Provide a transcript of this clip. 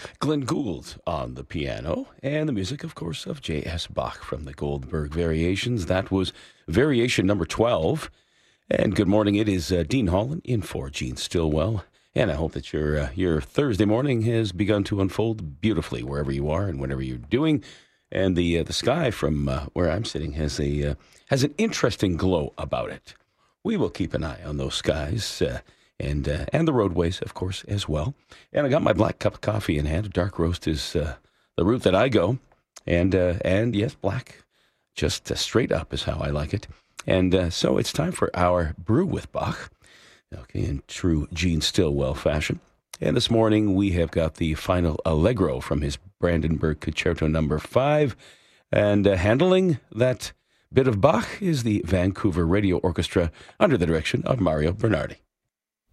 Glenn Gould on the piano, and the music, of course, of J.S. Bach from the Goldberg Variations. That was variation number 12. And good morning. It is Dean Holland in for Gene Stillwell. And I hope that your Thursday morning has begun to unfold beautifully wherever you are and whatever you're doing. And the sky from where I'm sitting has an interesting glow about it. We will keep an eye on those skies and the roadways, of course, as well. And I got my black cup of coffee in hand. Dark roast is the route that I go, and yes, black, just straight up is how I like it. And so it's time for our Brew with Bach, okay, in true Gene Stillwell fashion. And this morning we have got the final Allegro from his Brandenburg Concerto Number 5, and handling that bit of Bach is the Vancouver Radio Orchestra under the direction of Mario Bernardi.